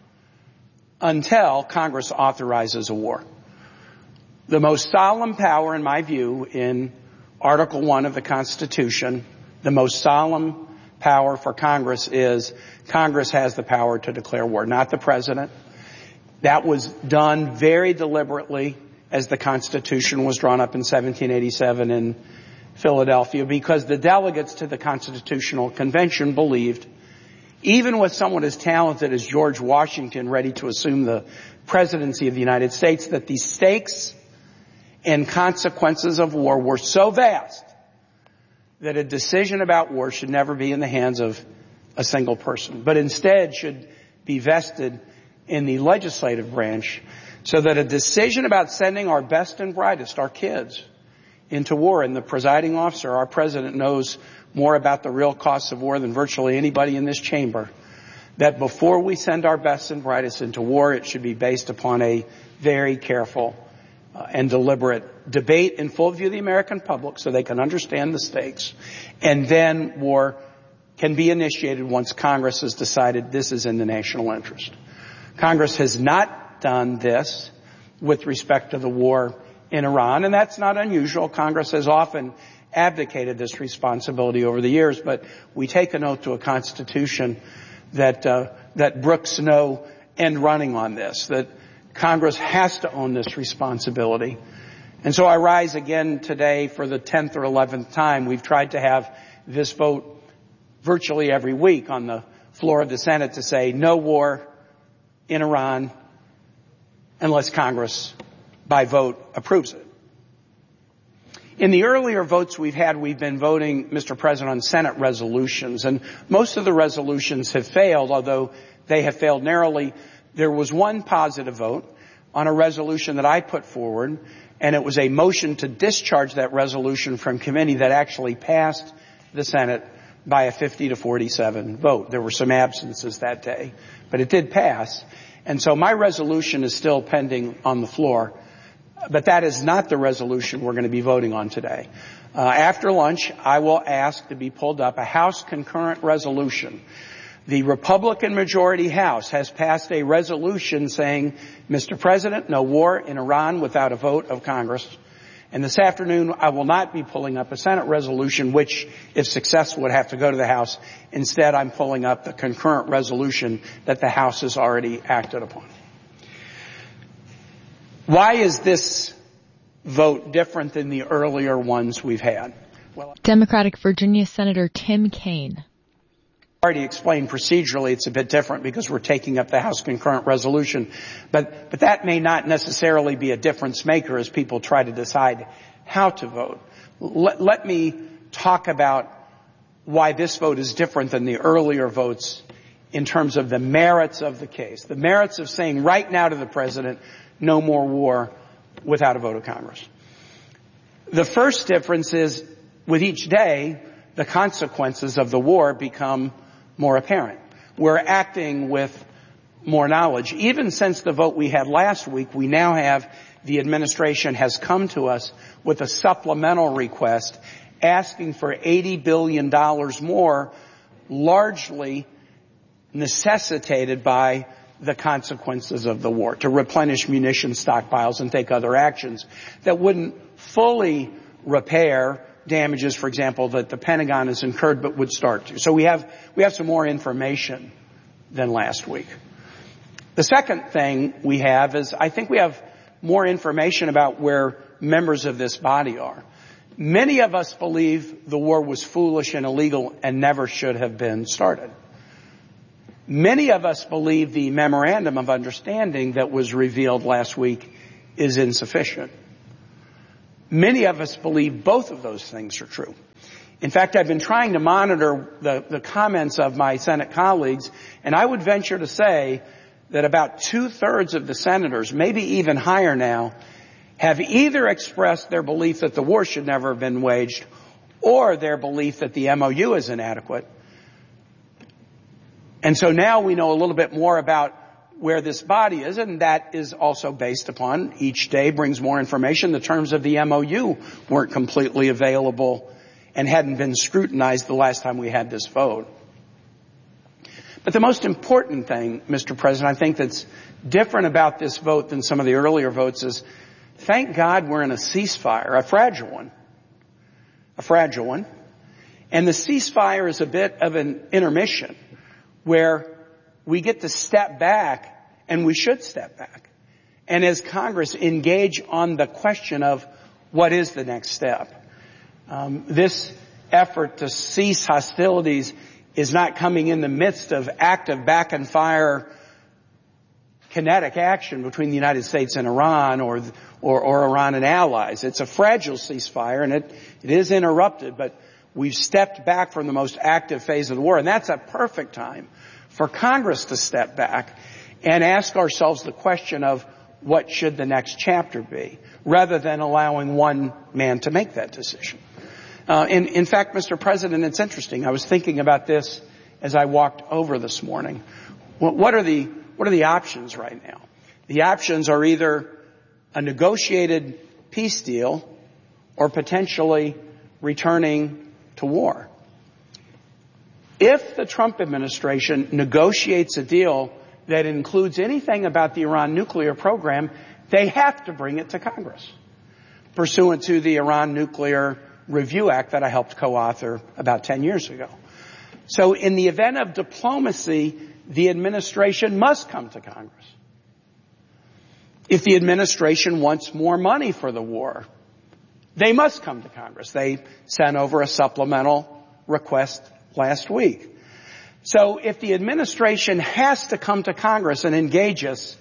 until Congress authorizes a war. The most solemn power, in my view, in Article one of the Constitution, the most solemn power for Congress is Congress has the power to declare war, not the President. That was done very deliberately as the Constitution was drawn up in seventeen eighty-seven in Philadelphia, because the delegates to the Constitutional Convention believed, even with someone as talented as George Washington ready to assume the presidency of the United States, that the stakes and consequences of war were so vast that a decision about war should never be in the hands of a single person, but instead should be vested in the legislative branch, so that a decision about sending our best and brightest, our kids, into war, and the presiding officer, our president, knows more about the real costs of war than virtually anybody in this chamber, that before we send our best and brightest into war, it should be based upon a very careful uh, and deliberate debate in full view of the American public so they can understand the stakes. And then war can be initiated once Congress has decided this is in the national interest. Congress has not done this with respect to the war in Iran, and that's not unusual. Congress has often abdicated this responsibility over the years, but we take an oath to a Constitution that uh, that brooks no end running on this, that Congress has to own this responsibility. And so I rise again today for the tenth or eleventh time. We've tried to have this vote virtually every week on the floor of the Senate to say no war in Iran unless Congress, by vote, approves it. In the earlier votes we've had, we've been voting, Mister President, on Senate resolutions, and most of the resolutions have failed, although they have failed narrowly. There was one positive vote on a resolution that I put forward, and it was a motion to discharge that resolution from committee that actually passed the Senate by a fifty to forty-seven vote. There were some absences that day, but it did pass. And so my resolution is still pending on the floor, but that is not the resolution we're going to be voting on today. Uh, after lunch, I will ask to be pulled up a House concurrent resolution. The Republican majority House has passed a resolution saying, Mister President, no war in Iran without a vote of Congress. And this afternoon, I will not be pulling up a Senate resolution, which, if successful, would have to go to the House. Instead, I'm pulling up the concurrent resolution that the House has already acted upon. Why is this vote different than the earlier ones we've had? Well, Democratic Virginia Senator Tim Kaine. I already explained procedurally it's a bit different because we're taking up the House concurrent resolution. But, but that may not necessarily be a difference maker as people try to decide how to vote. Let, let me talk about why this vote is different than the earlier votes in terms of the merits of the case. The merits of saying right now to the President, no more war without a vote of Congress. The first difference is with each day, the consequences of the war become more apparent. We're acting with more knowledge. Even since the vote we had last week, we now have the administration has come to us with a supplemental request asking for eighty billion dollars more, largely necessitated by the consequences of the war, to replenish munition stockpiles and take other actions that wouldn't fully repair damages, for example, that the Pentagon has incurred but would start to. So we have, we have some more information than last week. The second thing we have is I think we have more information about where members of this body are. Many of us believe the war was foolish and illegal and never should have been started. Many of us believe the memorandum of understanding that was revealed last week is insufficient. Many of us believe both of those things are true. In fact, I've been trying to monitor the, the comments of my Senate colleagues, and I would venture to say that about two-thirds of the senators, maybe even higher now, have either expressed their belief that the war should never have been waged or their belief that the M O U is inadequate. And so now we know a little bit more about where this body is, and that is also based upon each day brings more information. The terms of the M O U weren't completely available and hadn't been scrutinized the last time we had this vote. But the most important thing, Mister President, I think that's different about this vote than some of the earlier votes is, thank God we're in a ceasefire, a fragile one, a fragile one. And the ceasefire is a bit of an intermission where we get to step back, and we should step back. And as Congress engage on the question of what is the next step. Um, this effort to cease hostilities is not coming in the midst of active back and fire kinetic action between the United States and Iran or, or, or Iran and allies. It's a fragile ceasefire, and it, it is interrupted, but we've stepped back from the most active phase of the war, and that's a perfect time for Congress to step back and ask ourselves the question of what should the next chapter be, rather than allowing one man to make that decision. Uh, in, in fact, Mister President, it's interesting. I was thinking about this as I walked over this morning. What, what are the what are the options right now? The options are either a negotiated peace deal or potentially returning to war. If the Trump administration negotiates a deal that includes anything about the Iran nuclear program, they have to bring it to Congress, pursuant to the Iran Nuclear Review Act that I helped co-author about ten years ago. So in the event of diplomacy, the administration must come to Congress. If the administration wants more money for the war, they must come to Congress. They sent over a supplemental request last week. So if the administration has to come to Congress and engage us,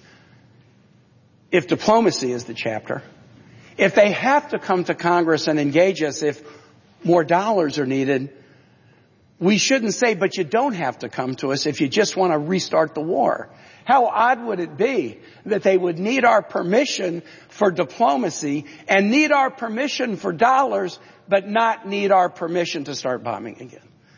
if diplomacy is the chapter, if they have to come to Congress and engage us if more dollars are needed, we shouldn't say, but you don't have to come to us if you just want to restart the war. How odd would it be that they would need our permission for diplomacy and need our permission for dollars, but not need our permission to start bombing again?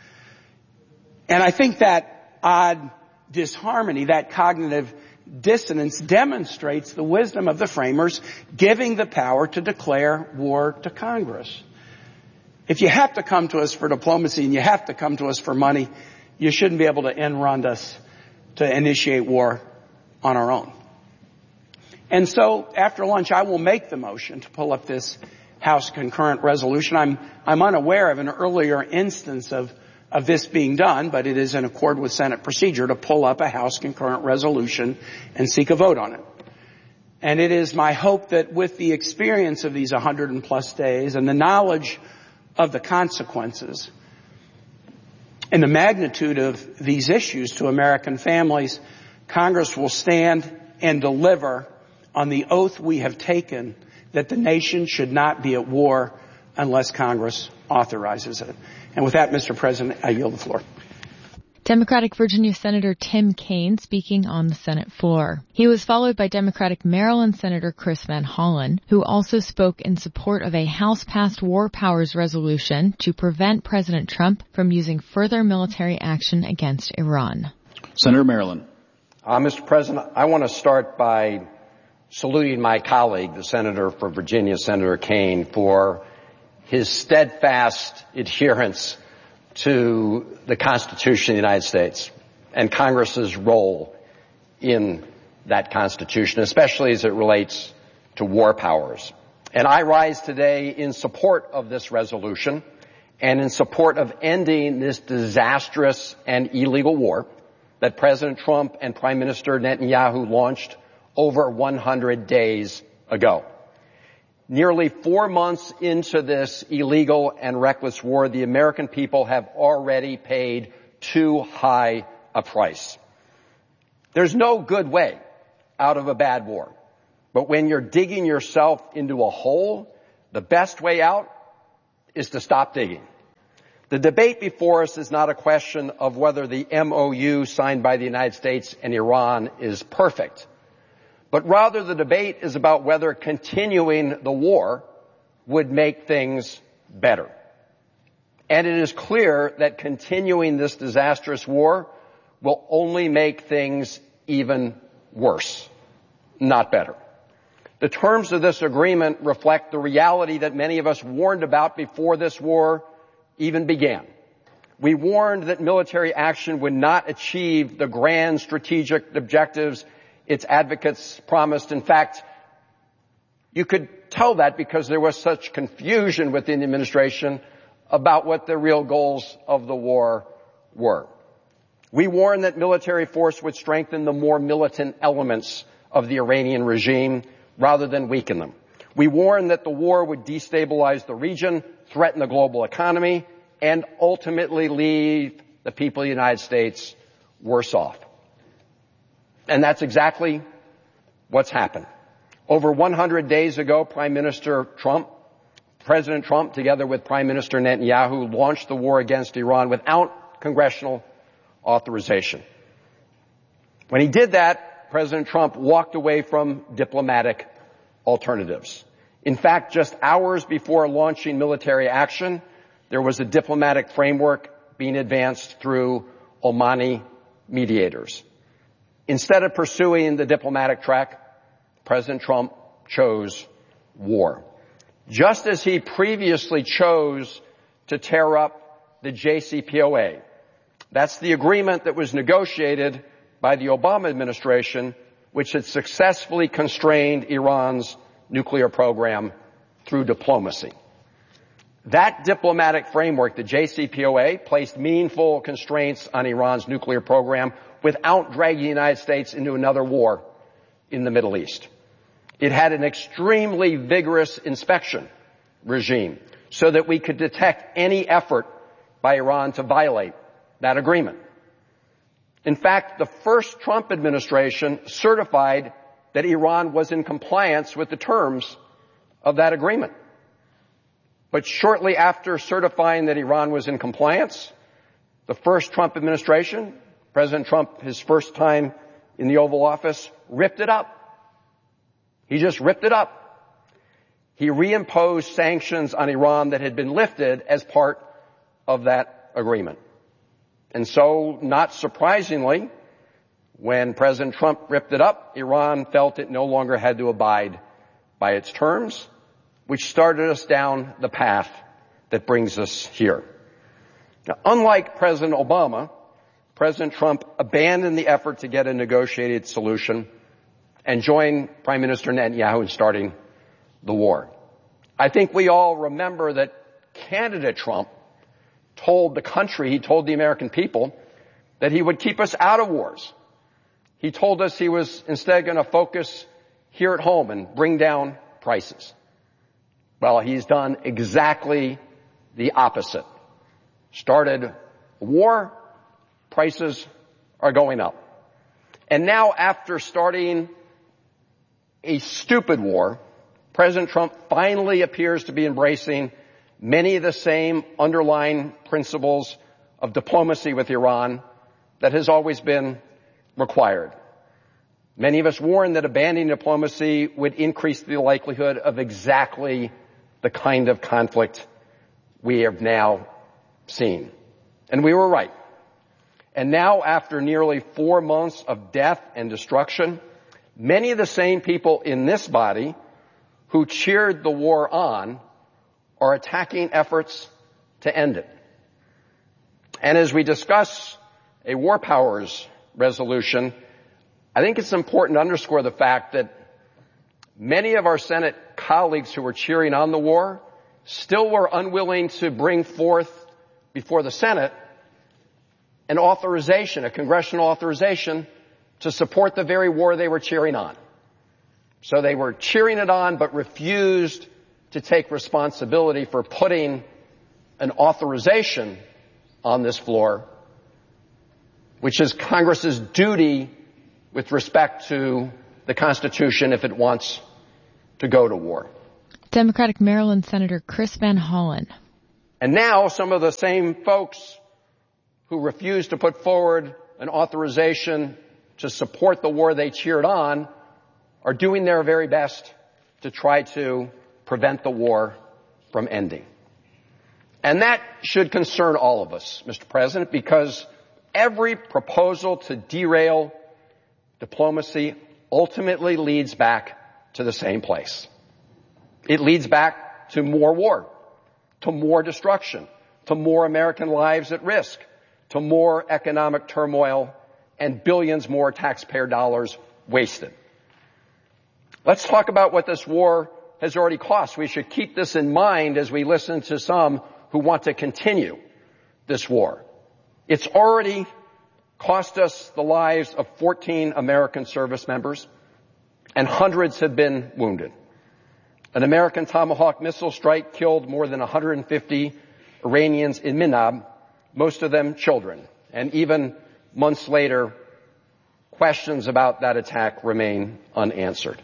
And I think that odd disharmony, that cognitive dissonance demonstrates the wisdom of the framers giving the power to declare war to Congress. If you have to come to us for diplomacy and you have to come to us for money, you shouldn't be able to end run us to initiate war on our own. And so after lunch, I will make the motion to pull up this House concurrent resolution. I'm, I'm unaware of an earlier instance of of this being done, but it is in accord with Senate procedure to pull up a House concurrent resolution and seek a vote on it. And it is my hope that with the experience of these one hundred plus days and the knowledge of the consequences and the magnitude of these issues to American families, Congress will stand and deliver on the oath we have taken that the nation should not be at war unless Congress authorizes it. And with that, Mister President, I yield the floor. Democratic Virginia Senator Tim Kaine speaking on the Senate floor. He was followed by Democratic Maryland Senator Chris Van Hollen, who also spoke in support of a House-passed war powers resolution to prevent President Trump from using further military action against Iran. Senator Maryland. Uh, Mister President, I want to start by saluting my colleague, the Senator for Virginia, Senator Kaine, for his steadfast adherence to the Constitution of the United States and Congress's role in that Constitution, especially as it relates to war powers. And I rise today in support of this resolution and in support of ending this disastrous and illegal war that President Trump and Prime Minister Netanyahu launched over one hundred days ago. Nearly four months into this illegal and reckless war, the American people have already paid too high a price. There's no good way out of a bad war. But when you're digging yourself into a hole, the best way out is to stop digging. The debate before us is not a question of whether the M O U signed by the United States and Iran is perfect, but rather the debate is about whether continuing the war would make things better. And it is clear that continuing this disastrous war will only make things even worse, not better. The terms of this agreement reflect the reality that many of us warned about before this war even began. We warned that military action would not achieve the grand strategic objectives its advocates promised. In fact, you could tell that because there was such confusion within the administration about what the real goals of the war were. We warned that military force would strengthen the more militant elements of the Iranian regime rather than weaken them. We warned that the war would destabilize the region, threaten the global economy, and ultimately leave the people of the United States worse off. And that's exactly what's happened. Over one hundred days ago, Prime Minister Trump, President Trump, together with Prime Minister Netanyahu, launched the war against Iran without congressional authorization. When he did that, President Trump walked away from diplomatic alternatives. In fact, just hours before launching military action, there was a diplomatic framework being advanced through Omani mediators. Instead of pursuing the diplomatic track, President Trump chose war. Just as he previously chose to tear up the J C P O A. That's the agreement that was negotiated by the Obama administration, which had successfully constrained Iran's nuclear program through diplomacy. That diplomatic framework, the J C P O A, placed meaningful constraints on Iran's nuclear program without dragging the United States into another war in the Middle East. It had an extremely vigorous inspection regime so that we could detect any effort by Iran to violate that agreement. In fact, the first Trump administration certified that Iran was in compliance with the terms of that agreement. But shortly after certifying that Iran was in compliance, the first Trump administration, President Trump, his first time in the Oval Office, ripped it up. He just ripped it up. He reimposed sanctions on Iran that had been lifted as part of that agreement. And so, not surprisingly, when President Trump ripped it up, Iran felt it no longer had to abide by its terms, which started us down the path that brings us here. Now, unlike President Obama, President Trump abandoned the effort to get a negotiated solution and joined Prime Minister Netanyahu in starting the war. I think we all remember that candidate Trump told the country, he told the American people, that he would keep us out of wars. He told us he was instead going to focus here at home and bring down prices. Well, he's done exactly the opposite. Started a war, prices are going up. And now, after starting a stupid war, President Trump finally appears to be embracing many of the same underlying principles of diplomacy with Iran that has always been required. Many of us warned that abandoning diplomacy would increase the likelihood of exactly the kind of conflict we have now seen. And we were right. And now, after nearly four months of death and destruction, many of the same people in this body who cheered the war on are attacking efforts to end it. And as we discuss a war powers resolution, I think it's important to underscore the fact that many of our Senate colleagues who were cheering on the war still were unwilling to bring forth before the Senate an authorization, a congressional authorization to support the very war they were cheering on. So they were cheering it on but refused to take responsibility for putting an authorization on this floor, which is Congress's duty with respect to the Constitution if it wants to go to war. Democratic Maryland Senator Chris Van Hollen. And now some of the same folks who refused to put forward an authorization to support the war they cheered on are doing their very best to try to prevent the war from ending. And that should concern all of us, Mister President, because every proposal to derail diplomacy ultimately leads back to the same place. It leads back to more war, to more destruction, to more American lives at risk, to more economic turmoil, and billions more taxpayer dollars wasted. Let's talk about what this war has already cost. We should keep this in mind as we listen to some who want to continue this war. It's already cost us the lives of fourteen American service members, and hundreds have been wounded. An American Tomahawk missile strike killed more than one hundred fifty Iranians in Minab, most of them children. And even months later, questions about that attack remain unanswered.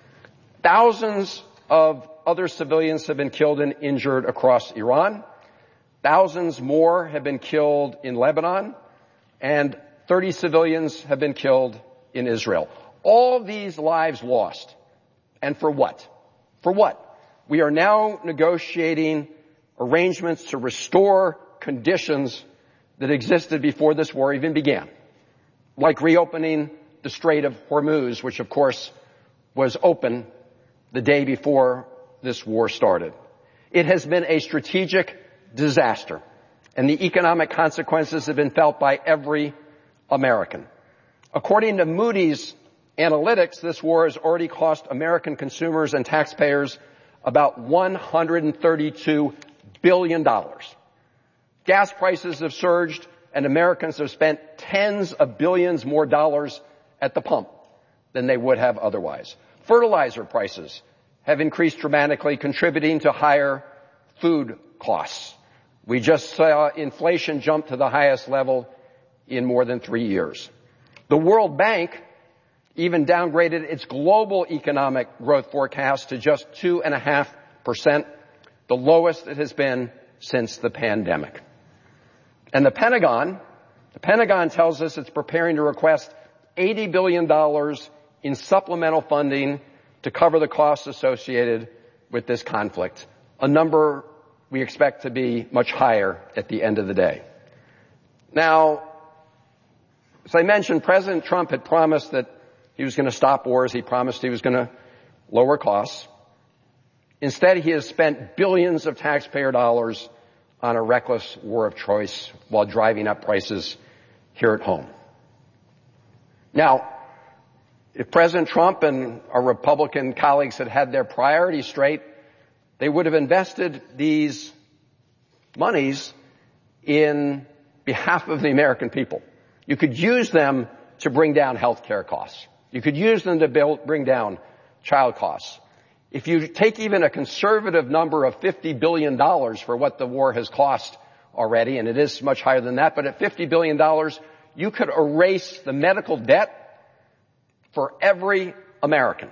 Thousands of other civilians have been killed and injured across Iran. Thousands more have been killed in Lebanon, and thirty civilians have been killed in Israel. All these lives lost. And for what? For what? We are now negotiating arrangements to restore conditions that existed before this war even began, like reopening the Strait of Hormuz, which of course was open the day before this war started. It has been a strategic disaster, and the economic consequences have been felt by every American. According to Moody's Analytics, this war has already cost American consumers and taxpayers about one hundred thirty-two billion dollars. Gas prices have surged, and Americans have spent tens of billions more dollars at the pump than they would have otherwise. Fertilizer prices have increased dramatically, contributing to higher food costs. We just saw inflation jump to the highest level in more than three years. The World Bank even downgraded its global economic growth forecast to just two and a half percent, the lowest it has been since the pandemic. And the Pentagon, the Pentagon tells us it's preparing to request eighty billion dollars in supplemental funding to cover the costs associated with this conflict, a number we expect to be much higher at the end of the day. Now, as I mentioned, President Trump had promised that he was going to stop wars. He promised he was going to lower costs. Instead, he has spent billions of taxpayer dollars on a reckless war of choice while driving up prices here at home. Now, if President Trump and our Republican colleagues had had their priorities straight, they would have invested these monies in behalf of the American people. You could use them to bring down health care costs. You could use them to build, bring down child costs. If you take even a conservative number of fifty billion dollars for what the war has cost already, and it is much higher than that, but at fifty billion dollars, you could erase the medical debt for every American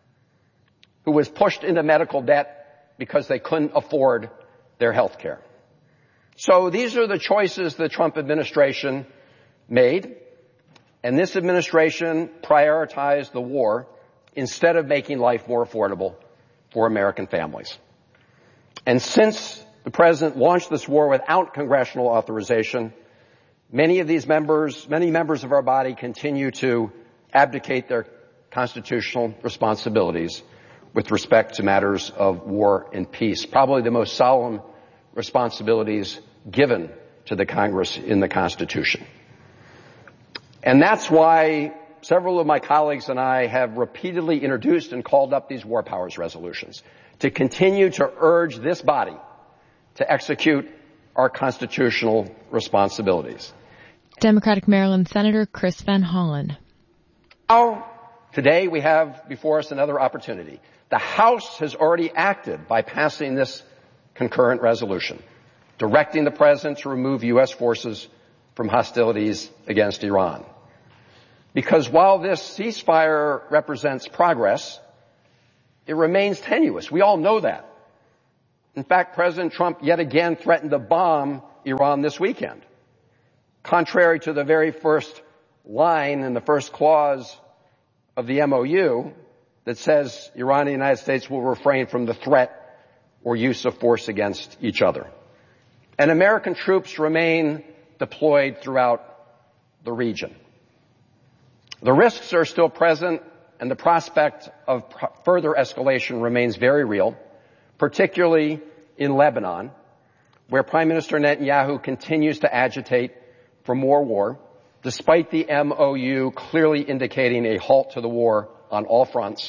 who was pushed into medical debt because they couldn't afford their health care. So these are the choices the Trump administration made, and this administration prioritized the war instead of making life more affordable for American families. And since the president launched this war without congressional authorization, many of these members, many members of our body continue to abdicate their constitutional responsibilities with respect to matters of war and peace, probably the most solemn responsibilities given to the Congress in the Constitution. And that's why several of my colleagues and I have repeatedly introduced and called up these war powers resolutions to continue to urge this body to execute our constitutional responsibilities. Democratic Maryland Senator Chris Van Hollen. Now, today we have before us another opportunity. The House has already acted by passing this concurrent resolution, directing the President to remove U S forces from hostilities against Iran. Because while this ceasefire represents progress, it remains tenuous. We all know that. In fact, President Trump yet again threatened to bomb Iran this weekend, contrary to the very first line in the first clause of the M O U that says Iran and the United States will refrain from the threat or use of force against each other. And American troops remain deployed throughout the region. The risks are still present, and the prospect of pro- further escalation remains very real, particularly in Lebanon, where Prime Minister Netanyahu continues to agitate for more war, despite the M O U clearly indicating a halt to the war on all fronts,